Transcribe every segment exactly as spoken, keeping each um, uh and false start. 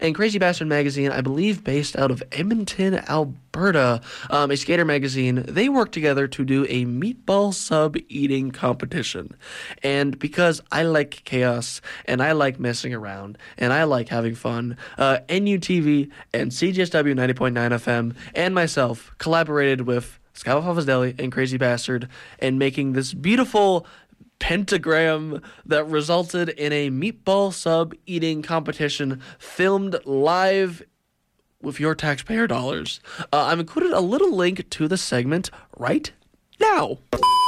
and Crazy Bastard Magazine, I believe based out of Edmonton, Alberta, um, a skater magazine, they worked together to do a meatball sub eating competition. And because I like chaos, and I like messing around, and I like having fun, uh, N U T V and C J S W ninety point nine F M and myself collaborated with Scalafafa's Deli and Crazy Bastard in making this beautiful pentagram that resulted in a meatball sub eating competition filmed live with your taxpayer dollars. Uh, I've included a little link to the segment right now.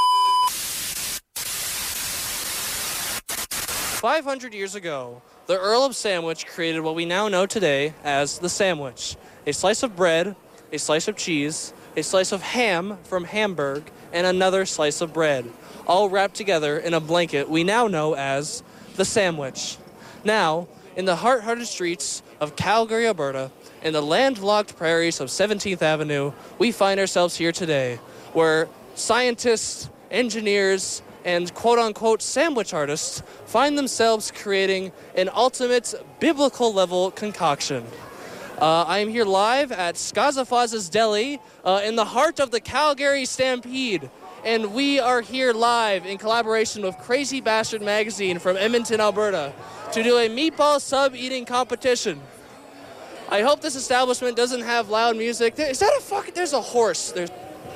five hundred years ago, the Earl of Sandwich created what we now know today as the sandwich. A slice of bread, a slice of cheese, a slice of ham from Hamburg, and another slice of bread, all wrapped together in a blanket we now know as the sandwich. Now, in the heart-hearted streets of Calgary, Alberta, in the landlocked prairies of seventeenth Avenue, we find ourselves here today, where scientists, engineers, and quote-unquote sandwich artists find themselves creating an ultimate biblical-level concoction. Uh, I am here live at Scalafafa's Deli uh, in the heart of the Calgary Stampede. And we are here live in collaboration with Crazy Bastard Magazine from Edmonton, Alberta, to do a meatball sub-eating competition. I hope this establishment doesn't have loud music. There, is that a fucking... There's a horse. There's...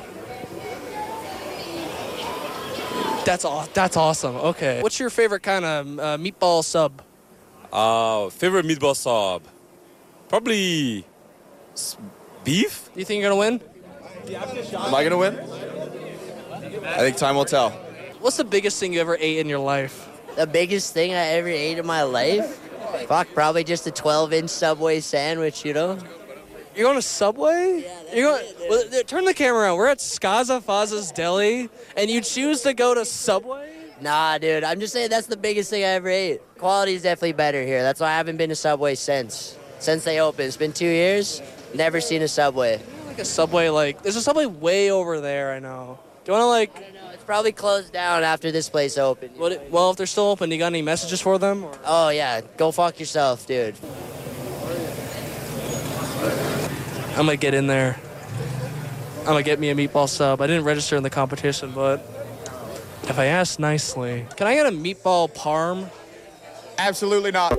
That's aw- That's awesome. Okay. What's your favorite kind of uh, meatball sub? Uh, favorite meatball sub? Probably beef. Do you think you're going to win? Am I going to win? I think time will tell. What's the biggest thing you ever ate in your life? The biggest thing I ever ate in my life? Fuck, probably just a twelve-inch Subway sandwich, you know? You're going to Subway? Yeah, You're going, it, dude. well, th- turn the camera around. We're at Scalafafa's Deli, and you choose to go to Subway? Nah, dude, I'm just saying that's the biggest thing I ever ate. Quality's definitely better here. That's why I haven't been to Subway since. Since they opened. It's been two years. Never seen a Subway. Like a Subway, like, there's a Subway way over there, I know. Do you want to, like... I don't know. It's probably closed down after this place opened. Well, it- well, if they're still open, you got any messages for them? Or? Oh, yeah. Go fuck yourself, dude. I'm going to get in there. I'm going to get me a meatball sub. I didn't register in the competition, but if I ask nicely, can I get a meatball parm? Absolutely not.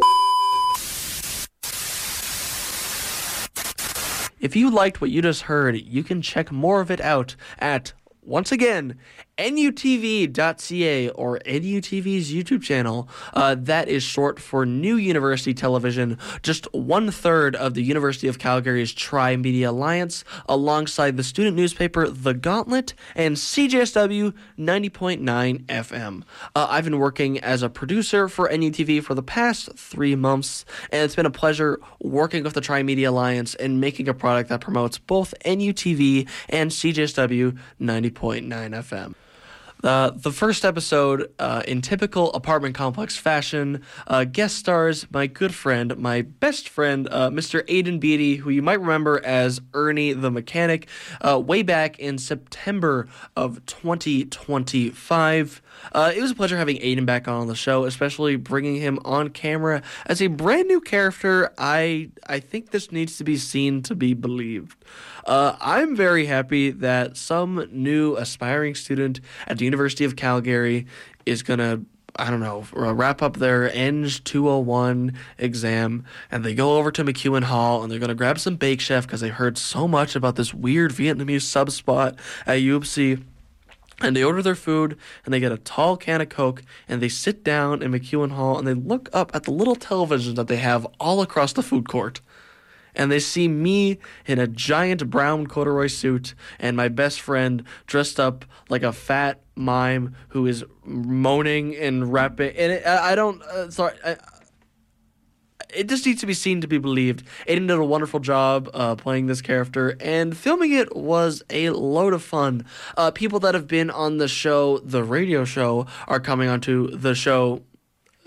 If you liked what you just heard, you can check more of it out at, once again, N U T V dot C A or N U T V's YouTube channel. Uh, that is short for New University Television, just one-third of the University of Calgary's Tri-Media Alliance, alongside the student newspaper The Gauntlet and C J S W ninety point nine F M. Uh, I've been working as a producer for N U T V for the past three months, and it's been a pleasure working with the Tri-Media Alliance and making a product that promotes both N U T V and C J S W ninety point nine F M. Uh, the first episode, uh, in typical apartment complex fashion, uh, guest stars my good friend, my best friend, uh, Mister Aiden Beatty, who you might remember as Ernie the Mechanic, uh, way back in September of twenty twenty-five. Uh, it was a pleasure having Aiden back on the show, especially bringing him on camera as a brand new character. I I think this needs to be seen to be believed. Uh, I'm very happy that some new aspiring student at the University of Calgary is going to, I don't know, wrap up their Eng two oh one exam, and they go over to MacEwan Hall, and they're going to grab some Bake Chef because they heard so much about this weird Vietnamese sub spot at U of C. And they order their food, and they get a tall can of Coke, and they sit down in MacEwan Hall, and they look up at the little televisions that they have all across the food court. And they see me in a giant brown corduroy suit and my best friend dressed up like a fat mime who is moaning and rapping. And it, I, I don't, uh, sorry, I, it just needs to be seen to be believed. Aiden did a wonderful job uh, playing this character, and filming it was a load of fun. Uh, people that have been on the show, the radio show, are coming onto the show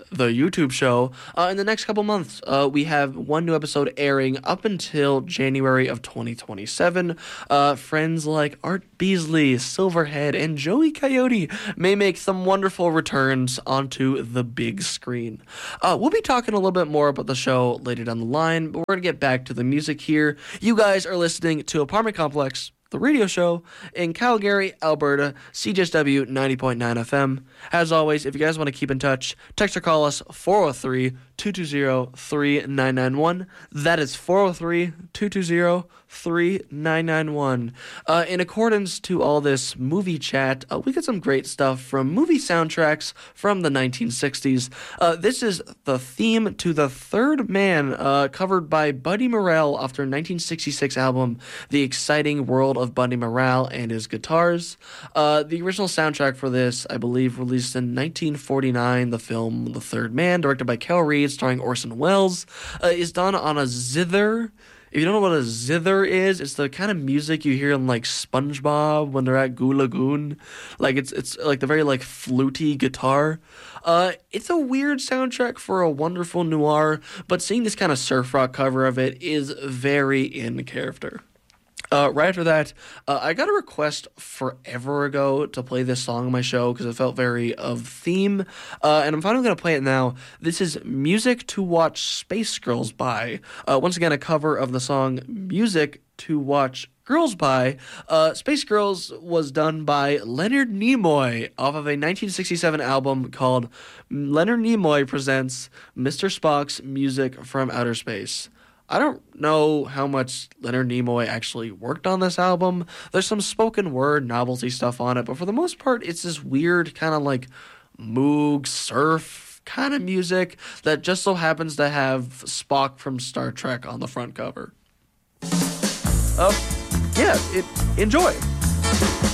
the YouTube show. Uh, in the next couple months, uh, we have one new episode airing up until January of twenty twenty-seven. Uh, friends like Art Beasley, Silverhead, and Joey Coyote may make some wonderful returns onto the big screen. Uh, we'll be talking a little bit more about the show later down the line, but we're going to get back to the music here. You guys are listening to Apartment Complex, the radio show in Calgary, Alberta, C J S W ninety point nine F M. As always, if you guys want to keep in touch, text or call us four oh three, two two zero, three nine nine one. That is four oh three, two two zero, three nine nine one. Uh, in accordance to all this movie chat, uh, we got some great stuff from movie soundtracks from the nineteen sixties. Uh, this is the theme to The Third Man, uh, covered by Buddy Morell off their nineteen sixty-six album, The Exciting World of Buddy Morell and His Guitars. Uh, the original soundtrack for this, I believe, released in nineteen forty-nine. The film The Third Man, directed by Cal Reed, starring Orson Welles, uh, is done on a zither. If you don't know what a zither is, it's the kind of music you hear in like SpongeBob when they're at Goo Lagoon. Like it's it's like the very like fluty guitar. Uh, it's a weird soundtrack for a wonderful noir, but seeing this kind of surf rock cover of it is very in character. Uh, right after that, uh, I got a request forever ago to play this song on my show because it felt very of theme, uh, and I'm finally going to play it now. This is Music to Watch Space Girls By. Uh, once again, a cover of the song Music to Watch Girls By. Uh, Space Girls was done by Leonard Nimoy off of a nineteen sixty-seven album called Leonard Nimoy Presents Mister Spock's Music from Outer Space. I don't know how much Leonard Nimoy actually worked on this album. There's some spoken word novelty stuff on it, but for the most part, it's this weird kind of like Moog surf kind of music that just so happens to have Spock from Star Trek on the front cover. Uh, yeah, it, enjoy.